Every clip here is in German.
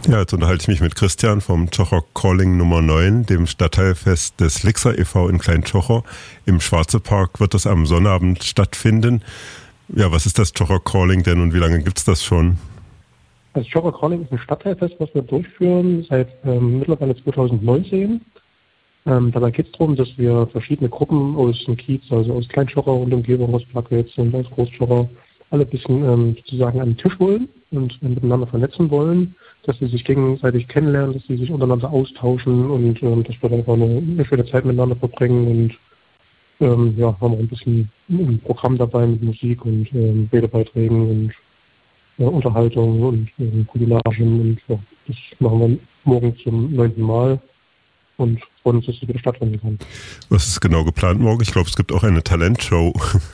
Ja, jetzt unterhalte ich mich mit Christian vom Tschocher Calling Nummer 9, dem Stadtteilfest des Lixer e.V. in Klein-Tschocher. Im Schwarze Park wird das am Sonnabend stattfinden. Ja, was ist das Tschocher Calling denn und wie lange gibt es das schon? Das Tschocher Calling ist ein Stadtteilfest, was wir durchführen seit mittlerweile 2019. Dabei geht es darum, dass wir verschiedene Gruppen aus dem Kiez, also aus Klein-Tschocher und Umgebung, aus Plagwitz und aus Groß-Tschocher, alle ein bisschen sozusagen an den Tisch holen und miteinander vernetzen wollen, dass sie sich gegenseitig kennenlernen, dass sie sich untereinander austauschen und dass wir einfach eine schöne Zeit miteinander verbringen und haben wir ein bisschen ein Programm dabei mit Musik und Redebeiträgen und Unterhaltung und Kulinarien und das machen wir morgen zum 9. Mal und freuen uns, dass es wieder stattfinden kann. Was ist genau geplant morgen? Ich glaube, es gibt auch eine Talentshow.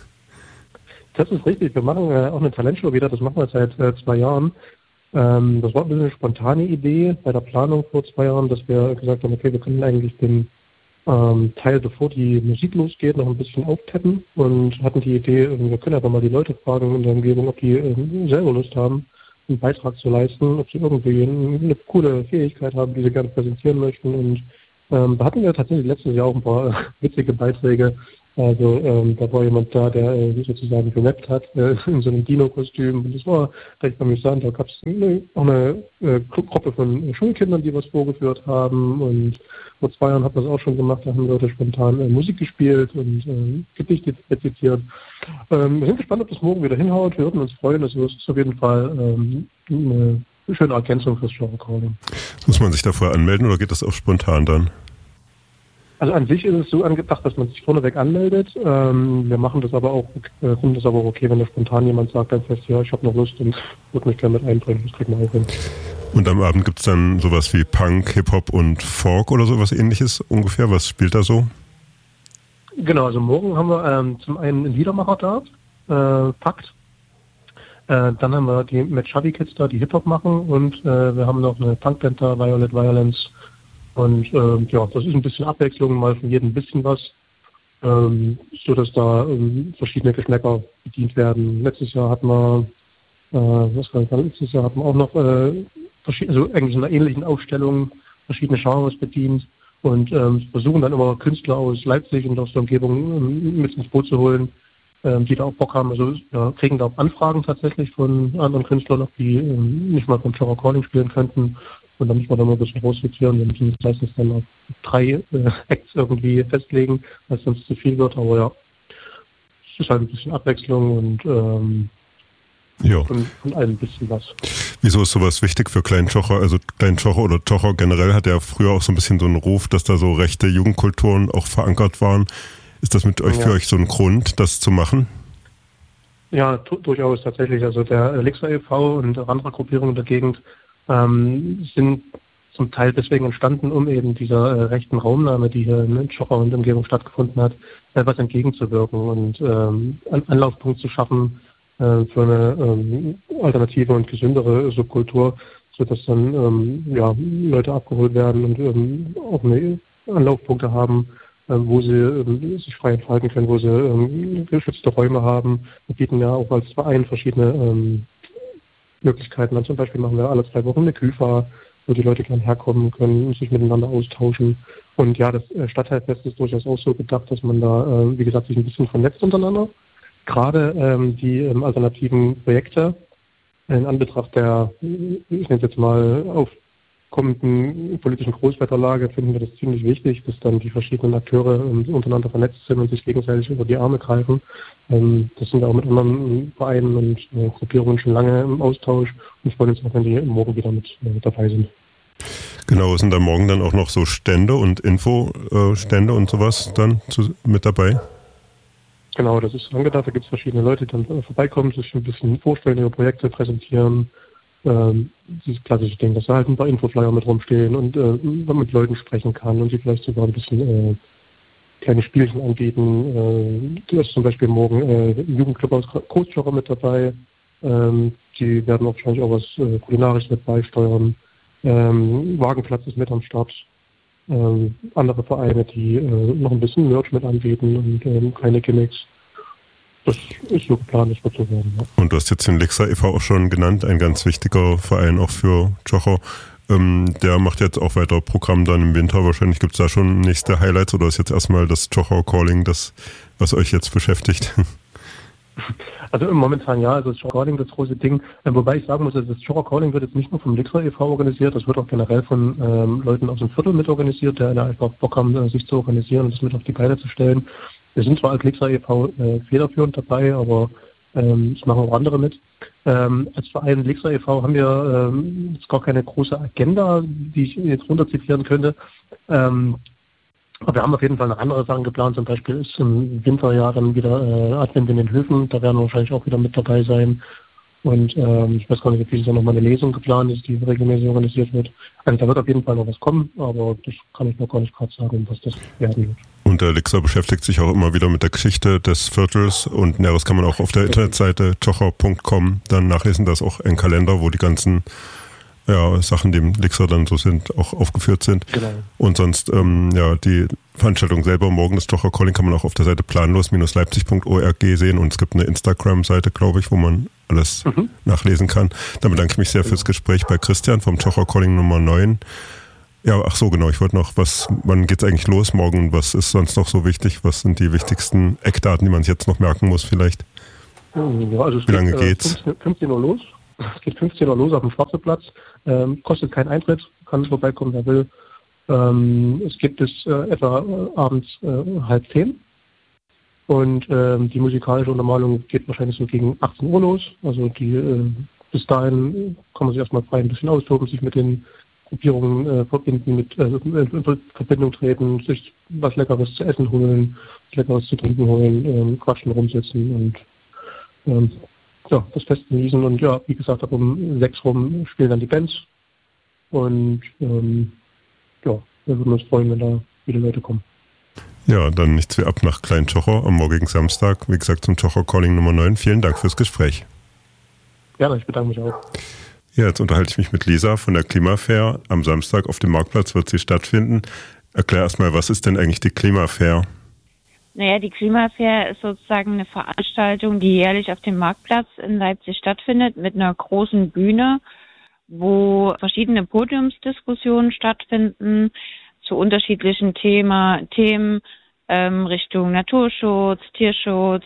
Das ist richtig. Wir machen auch eine Talentshow wieder. Das machen wir seit 2 Jahren. Das war ein bisschen eine spontane Idee bei der Planung vor 2 Jahren, dass wir gesagt haben, okay, wir können eigentlich den Teil, bevor die Musik losgeht, noch ein bisschen aufpeppen und hatten die Idee, wir können einfach mal die Leute fragen in der Umgebung, ob die selber Lust haben, einen Beitrag zu leisten, ob sie irgendwie eine coole Fähigkeit haben, die sie gerne präsentieren möchten. Und da hatten wir tatsächlich letztes Jahr auch ein paar witzige Beiträge. Also da war jemand da, der sozusagen gerappt hat in so einem Dino-Kostüm. Und das war recht amüsant. Da gab es auch eine Gruppe von Schulkindern, die was vorgeführt haben. Und vor 2 Jahren hat man es auch schon gemacht. Da haben Leute spontan Musik gespielt und Gedichte rezitiert. Wir sind gespannt, ob das morgen wieder hinhaut. Wir würden uns freuen. Also es ist auf jeden Fall eine schöne Ergänzung fürs Tschocher Calling. Muss man sich dafür anmelden oder geht das auch spontan dann? Also an sich ist es so angedacht, dass man sich vorneweg anmeldet. Wir machen das aber auch, finden das aber auch okay, wenn da spontan jemand sagt, dann fest, ja, ich habe noch Lust und würde mich gerne mit einbringen. Das kriegen wir auch hin. Und am Abend gibt es dann sowas wie Punk, Hip-Hop und Folk oder sowas ähnliches ungefähr? Was spielt da so? Genau, also morgen haben wir zum einen einen Liedermacher da, Pakt. Dann haben wir die mit Chubby Kids da, die Hip-Hop machen und wir haben noch eine Punkband da, Violet Violence. Und das ist ein bisschen Abwechslung, mal von jedem ein bisschen was, so dass da verschiedene Geschmäcker bedient werden. Letztes Jahr hatten wir auch noch also eigentlich in einer ähnlichen Aufstellung verschiedene Genres bedient und versuchen dann immer Künstler aus Leipzig und aus der Umgebung mit ins Boot zu holen, die da auch Bock haben. Also kriegen da auch Anfragen tatsächlich von anderen Künstlern, ob die nicht mal beim Tschocher Calling spielen könnten. Und dann muss man dann mal ein bisschen raussortieren. Wir müssen meistens dann auf 3 Acts irgendwie festlegen, weil es sonst zu viel wird. Aber ja, es ist halt ein bisschen Abwechslung und von allem ein bisschen was. Wieso ist sowas wichtig für Klein-Tschocher? Also Klein-Tschocher oder Tschocher generell hat ja früher auch so ein bisschen so einen Ruf, dass da so rechte Jugendkulturen auch verankert waren. Ist das für euch so ein Grund, das zu machen? Ja, durchaus tatsächlich. Also der Lixer e.V. und andere Gruppierungen der Gegend sind zum Teil deswegen entstanden, um eben dieser rechten Raumnahme, die hier in Tschocher und Umgebung stattgefunden hat, etwas entgegenzuwirken und einen Anlaufpunkt zu schaffen für eine alternative und gesündere Subkultur, sodass dann Leute abgeholt werden und auch eine Anlaufpunkte haben, wo sie sich frei entfalten können, wo sie geschützte Räume haben. Wir bieten ja auch als Verein verschiedene Möglichkeiten. Dann zum Beispiel machen wir alle 2 Wochen eine Küfa, wo die Leute gerne herkommen können und sich miteinander austauschen. Und ja, das Stadtteilfest ist durchaus auch so gedacht, dass man da, wie gesagt, sich ein bisschen vernetzt untereinander. Gerade die alternativen Projekte in Anbetracht der, ich nenne es jetzt mal, aufkommenden politischen Großwetterlage, finden wir das ziemlich wichtig, dass dann die verschiedenen Akteure untereinander vernetzt sind und sich gegenseitig unter die Arme greifen. Das sind wir auch mit anderen Vereinen und Gruppierungen schon lange im Austausch und freuen uns auch, wenn die morgen wieder mit dabei sind. Genau, sind da morgen dann auch noch so Stände und Infostände und sowas dann mit dabei? Genau, das ist angedacht. Da gibt es verschiedene Leute, die dann vorbeikommen, sich ein bisschen vorstellen, ihre Projekte präsentieren. Dieses klassische Ding, dass da halt ein paar Infoflyer mit rumstehen und man mit Leuten sprechen kann und sie vielleicht sogar ein bisschen kleine Spielchen anbieten. Du hast zum Beispiel morgen ein Jugendclub aus Groß-Tschocher mit dabei. Die werden auch wahrscheinlich auch was Kulinarisches mit beisteuern. Wagenplatz ist mit am Start. Andere Vereine, die noch ein bisschen Merch mit anbieten und keine Gimmicks. Das ist so geplant, das wird so werden. Ja. Und du hast jetzt den Lixer e.V. auch schon genannt, ein ganz wichtiger Verein auch für Tschocher. Der macht jetzt auch weiter Programm dann im Winter. Wahrscheinlich gibt es da schon nächste Highlights oder ist jetzt erstmal das Zschorcher Calling das, was euch jetzt beschäftigt? Also momentan ja, also das Zschorcher Calling, das große Ding. Wobei ich sagen muss, also das Zschorcher Calling wird jetzt nicht nur vom Lixer e.V. organisiert, das wird auch generell von Leuten aus dem Viertel mit organisiert, die einfach Bock haben, sich zu organisieren und das mit auf die Beine zu stellen. Wir sind zwar als Lixer e.V. Federführend dabei, aber es machen auch andere mit. Als Verein Lixer e.V. haben wir jetzt gar keine große Agenda, die ich jetzt runterzitieren könnte. Aber wir haben auf jeden Fall noch andere Sachen geplant. Zum Beispiel ist im Winterjahr dann wieder Advent in den Höfen. Da werden wir wahrscheinlich auch wieder mit dabei sein. Und ich weiß gar nicht, ob dieses Jahr nochmal eine Lesung geplant ist, die regelmäßig organisiert wird. Also da wird auf jeden Fall noch was kommen, aber das kann ich noch gar nicht gerade sagen, was das werden wird. Und der Lixer beschäftigt sich auch immer wieder mit der Geschichte des Viertels und Näheres kann man auch auf der Internetseite zschocher.com dann nachlesen. Da ist auch ein Kalender, wo die ganzen Sachen, die im Lixer dann so sind, auch aufgeführt sind. Genau. Und sonst, die Veranstaltung selber morgen, das Zschorcher Calling, kann man auch auf der Seite planlos-leipzig.org sehen und es gibt eine Instagram-Seite, glaube ich, wo man alles nachlesen kann. Dann bedanke ich mich sehr fürs Gespräch bei Christian vom Zschorcher Calling Nummer 9. Ja, ach so, genau, ich wollte noch, wann geht's eigentlich los morgen? Was ist sonst noch so wichtig? Was sind die wichtigsten Eckdaten, die man sich jetzt noch merken muss vielleicht? Ja, also wie lange geht's? 15 Uhr los. Es geht 15 Uhr los auf dem Schwarzeplatz. Kostet keinen Eintritt, kann vorbeikommen, wer will. Es gibt bis etwa abends 9:30. Und die musikalische Untermalung geht wahrscheinlich so gegen 18 Uhr los. Also bis dahin kann man sich erstmal frei ein bisschen austoben, sich mit den Gruppierungen verbinden, in Verbindung treten, sich was Leckeres zu essen holen, Leckeres zu trinken holen, quatschen, rumsitzen und das Fest genießen. Und ja, wie gesagt, ab um 6 rum spielen dann die Bands. Und wir würden uns freuen, wenn da viele Leute kommen. Ja, dann nichts wie ab nach Klein Zschorcher am morgigen Samstag. Wie gesagt, zum Zschorcher Calling Nummer 9. Vielen Dank fürs Gespräch. Ja, ich bedanke mich auch. Ja, jetzt unterhalte ich mich mit Lisa von der Klimafair. Am Samstag auf dem Marktplatz wird sie stattfinden. Erklär erstmal, was ist denn eigentlich die Klimafair? Naja, die Klimafair ist sozusagen eine Veranstaltung, die jährlich auf dem Marktplatz in Leipzig stattfindet, mit einer großen Bühne, wo verschiedene Podiumsdiskussionen stattfinden zu unterschiedlichen Themen Richtung Naturschutz, Tierschutz,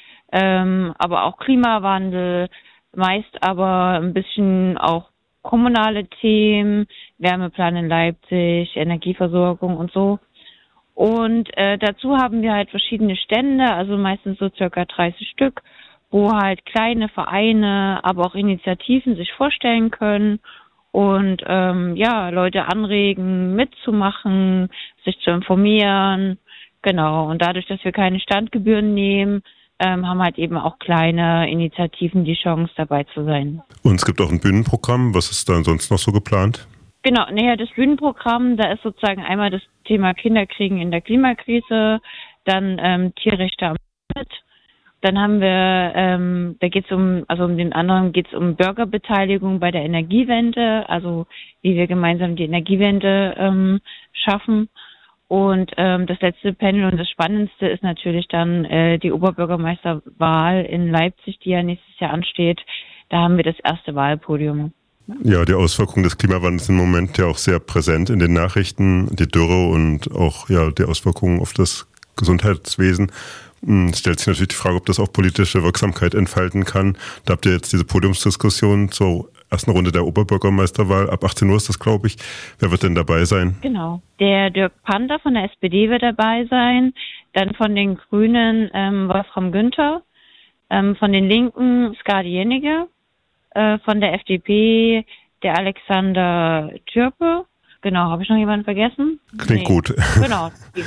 aber auch Klimawandel, meist aber ein bisschen auch kommunale Themen, Wärmeplan in Leipzig, Energieversorgung und so. Und dazu haben wir halt verschiedene Stände, also meistens so circa 30 Stück, wo halt kleine Vereine, aber auch Initiativen sich vorstellen können und Leute anregen, mitzumachen, sich zu informieren. Genau, und dadurch, dass wir keine Standgebühren nehmen, haben halt eben auch kleine Initiativen die Chance, dabei zu sein. Und es gibt auch ein Bühnenprogramm. Was ist da sonst noch so geplant? Genau, das Bühnenprogramm, da ist sozusagen einmal das Thema Kinderkriegen in der Klimakrise, dann Tierrechte am Limit. Dann haben wir, da geht es um den anderen geht es um Bürgerbeteiligung bei der Energiewende, also wie wir gemeinsam die Energiewende schaffen. Und das letzte Panel und das Spannendste ist natürlich dann die Oberbürgermeisterwahl in Leipzig, die ja nächstes Jahr ansteht. Da haben wir das erste Wahlpodium. Ja, die Auswirkungen des Klimawandels sind im Moment ja auch sehr präsent in den Nachrichten. Die Dürre und auch die Auswirkungen auf das Gesundheitswesen. Es stellt sich natürlich die Frage, ob das auch politische Wirksamkeit entfalten kann. Da habt ihr jetzt diese Podiumsdiskussion zur ersten Runde der Oberbürgermeisterwahl. Ab 18 Uhr ist das, glaube ich. Wer wird denn dabei sein? Genau. Der Dirk Pander von der SPD wird dabei sein. Dann von den Grünen Wolfram Günther. Von den Linken Skadi Jennige. Von der FDP der Alexander Türpe. Genau, habe ich noch jemanden vergessen? Klingt gut. Genau.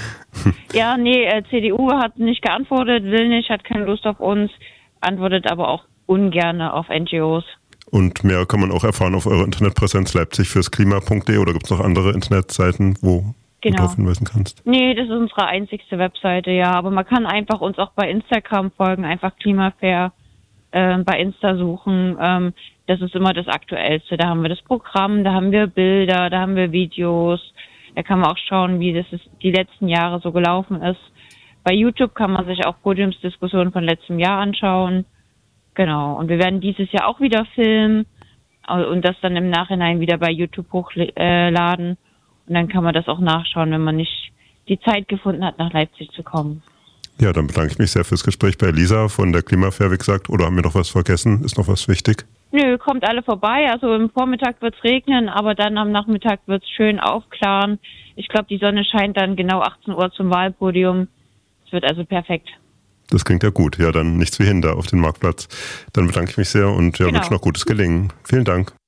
CDU hat nicht geantwortet, will nicht, hat keine Lust auf uns, antwortet aber auch ungern auf NGOs. Und mehr kann man auch erfahren auf eurer Internetpräsenz Leipzig fürs Klima.de oder gibt es noch andere Internetseiten, wo du darauf hinweisen kannst? Nee, das ist unsere einzigste Webseite, ja. Aber man kann einfach uns auch bei Instagram folgen, einfach Klimafair bei Insta suchen. Das ist immer das Aktuellste. Da haben wir das Programm, da haben wir Bilder, da haben wir Videos. Da kann man auch schauen, wie das die letzten Jahre so gelaufen ist. Bei YouTube kann man sich auch Podiumsdiskussionen von letztem Jahr anschauen. Genau. Und wir werden dieses Jahr auch wieder filmen. und das dann im Nachhinein wieder bei YouTube hochladen. Und dann kann man das auch nachschauen, wenn man nicht die Zeit gefunden hat, nach Leipzig zu kommen. Ja, dann bedanke ich mich sehr fürs Gespräch bei Lisa von der Klimafair, wie gesagt. Oder haben wir noch was vergessen? Ist noch was wichtig? Nö, kommt alle vorbei. Also im Vormittag wird es regnen, aber dann am Nachmittag wird es schön aufklaren. Ich glaube, die Sonne scheint dann genau 18 Uhr zum Wahlpodium. Es wird also perfekt. Das klingt ja gut. Ja, dann nichts wie hin da auf den Marktplatz. Dann bedanke ich mich sehr und wünsche noch gutes Gelingen. Vielen Dank.